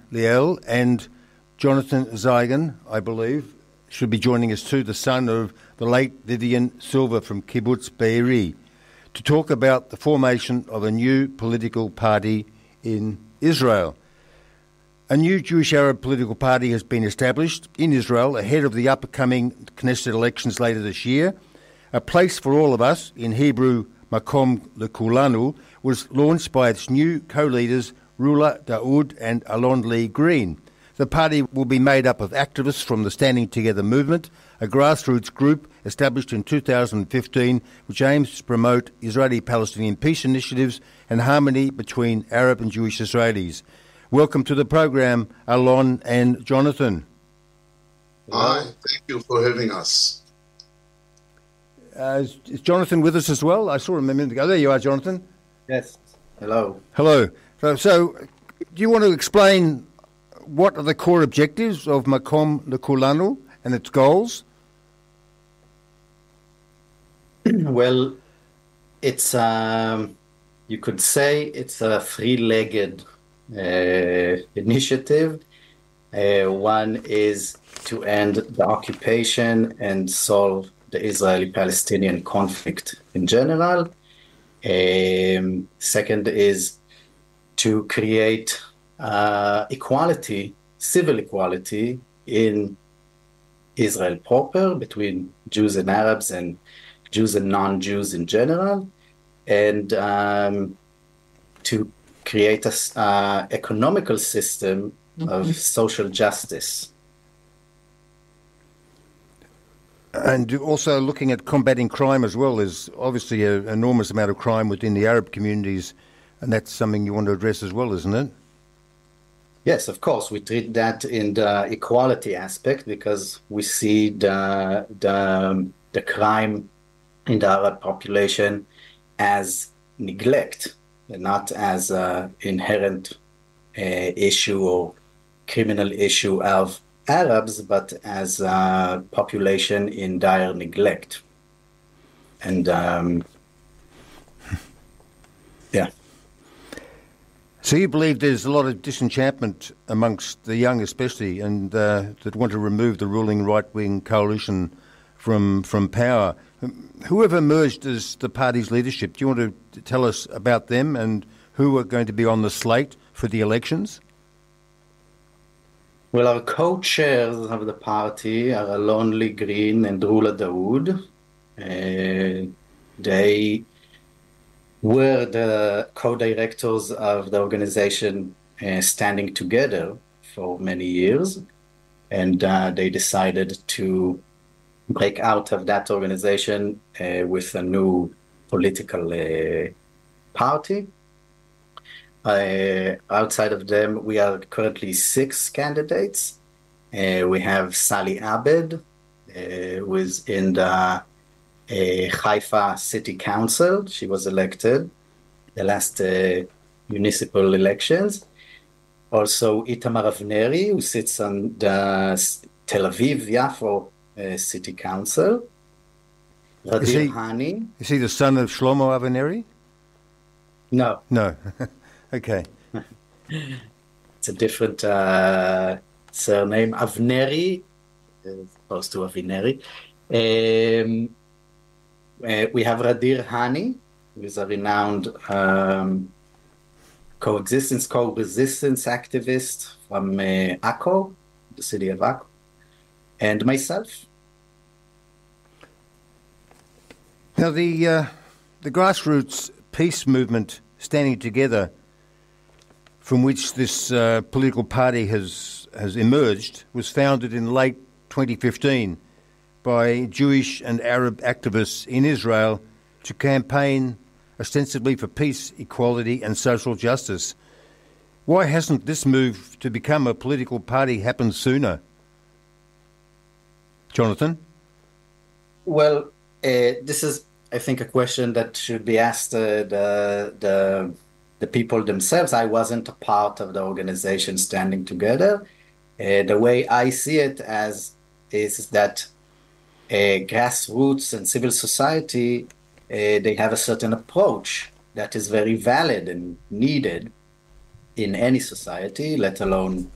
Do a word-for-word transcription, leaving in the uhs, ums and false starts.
Liel, and Jonathan Zeigen, I believe, should be joining us too, the son of the late Vivian Silva from Kibbutz Be'eri, to talk about the formation of a new political party in Israel. A new Jewish Arab political party has been established in Israel ahead of the upcoming Knesset elections later this year. A Place for All of Us, in Hebrew Makom Lekulanu, was launched by its new co-leaders Rula Daoud and Alon Lee Green. The party will be made up of activists from the Standing Together movement, a grassroots group established in two thousand fifteen which aims to promote Israeli-Palestinian peace initiatives and harmony between Arab and Jewish Israelis. Welcome to the program, Alon and Jonathan. Hi, thank you for having us. Uh, is, is Jonathan with us as well? I saw him a minute ago. There you are, Jonathan. Yes. Hello. Hello. So, so do you want to explain what are the core objectives of Makom Lekulanu and its goals? Well, it's, um, you could say it's a three-legged uh, initiative. Uh, one is to end the occupation and solve the Israeli-Palestinian conflict in general. Um, second is to create uh, equality, civil equality in Israel proper between Jews and Arabs and Jews and non-Jews in general, and um, to create an uh, economical system of social justice. And also looking at combating crime as well. There's obviously an enormous amount of crime within the Arab communities, and that's something you want to address as well, isn't it? Yes, of course. We treat that in the equality aspect because we see the, the, the crime in the Arab population as neglect, and not as an inherent uh, issue or criminal issue of Arabs, but as a population in dire neglect. And um, yeah. So you believe there's a lot of disenchantment amongst the young especially, and uh, that want to remove the ruling right-wing coalition from from power. Whoever emerged as the party's leadership, do you want to tell us about them and who are going to be on the slate for the elections? Well, our co-chairs of the party are Alon Lee Green and Rula Daoud. Uh, they were the co-directors of the organization uh, Standing Together for many years, and uh, they decided to break out of that organization uh, with a new political uh, party. Uh, outside of them, we are currently six candidates. Uh, we have Sally Abed, uh, who is in the uh, Haifa City Council. She was elected the last uh, municipal elections. Also, Itamar Avneri, who sits on the Tel Aviv-Yafo uh, City Council. Radir Is he, Hani. Is he the son of Shlomo Avneri? No. No. Okay. It's a different uh, surname. Avneri, as opposed to Avineri. Um, uh, we have Radir Hani, who is a renowned um, coexistence, co-resistance activist from uh, Akko, the city of Akko, and myself. Now, the uh, the grassroots peace movement Standing Together, from which this uh, political party has has emerged, was founded in late twenty fifteen by Jewish and Arab activists in Israel to campaign ostensibly for peace, equality and social justice. Why hasn't this move to become a political party happened sooner? Jonathan? Well, uh, this is, I think, a question that should be asked uh, the, the the people themselves. I wasn't a part of the organization Standing Together. Uh, the way I see it as is that uh, grassroots and civil society, uh, they have a certain approach that is very valid and needed in any society, let alone